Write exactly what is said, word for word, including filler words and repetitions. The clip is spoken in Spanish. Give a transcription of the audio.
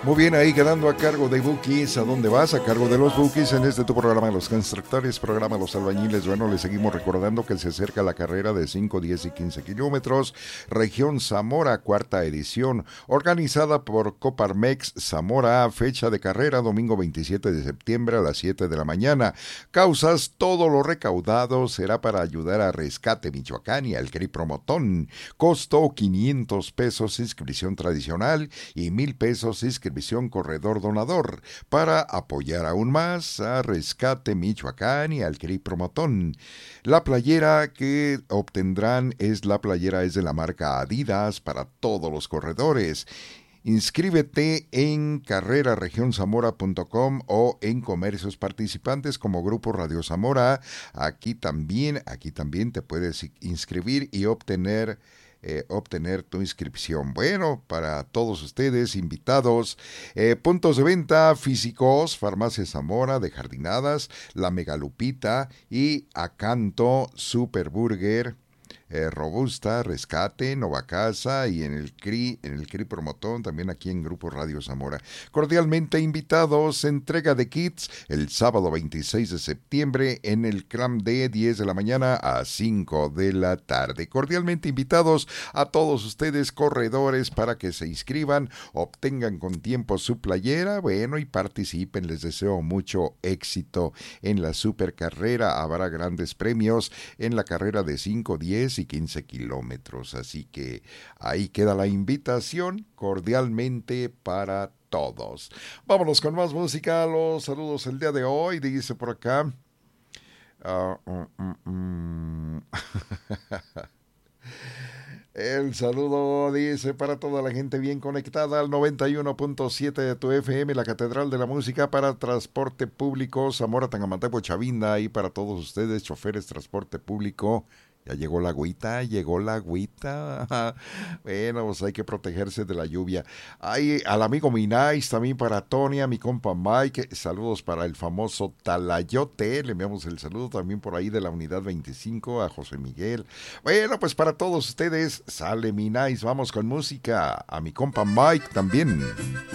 Muy bien, ahí quedando a cargo de Bookies. ¿A dónde vas? A cargo de los Bookies en este tu programa de los constructores, programa de los albañiles. Bueno, les seguimos recordando que se acerca la carrera de cinco, diez y quince kilómetros, región Zamora, cuarta edición, organizada por Coparmex Zamora, fecha de carrera domingo veintisiete de septiembre a las siete de la mañana. Causas: todo lo recaudado será para ayudar a Rescate Michoacán y al C R I Promotón. Costo: quinientos pesos inscripción tradicional y mil pesos inscripción corredor donador, para apoyar aún más a Rescate Michoacán y al C R I Promotón. La playera que obtendrán es la playera es de la marca Adidas para todos los corredores. Inscríbete en carrera región zamora punto com o en comercios participantes como Grupo Radio Zamora. Aquí también, aquí también te puedes inscribir y obtener Eh, obtener tu inscripción. Bueno, para todos ustedes invitados, eh, puntos de venta físicos: Farmacia Zamora de Jardinadas, La Megalupita y Acanto, Superburger, Eh, Robusta, Rescate, Novacasa y en el C R I, en el C R I Promotón, también aquí en Grupo Radio Zamora. Cordialmente invitados. Entrega de kits el sábado veintiséis de septiembre en el C R A M de diez de la mañana a cinco de la tarde. Cordialmente invitados a todos ustedes corredores para que se inscriban, obtengan con tiempo su playera, bueno, y participen. Les deseo mucho éxito en la supercarrera. Habrá grandes premios en la carrera de cinco, diez y quince kilómetros, así que ahí queda la invitación cordialmente para todos. Vámonos con más música. Los saludos el día de hoy, dice por acá. Uh, uh, uh, uh. El saludo dice para toda la gente bien conectada al noventa y uno punto siete de tu F M, la Catedral de la Música, para transporte público Zamora, Tangamandapio, Chavinda, y para todos ustedes, choferes, transporte público. Ya llegó la agüita, llegó la agüita. Bueno, pues hay que protegerse de la lluvia. Hay al amigo Minais, también para Tony, a mi compa Mike. Saludos para el famoso Talayote. Le enviamos el saludo también por ahí de la unidad veinticinco a José Miguel. Bueno, pues para todos ustedes, sale Minais. Vamos con música. A mi compa Mike también.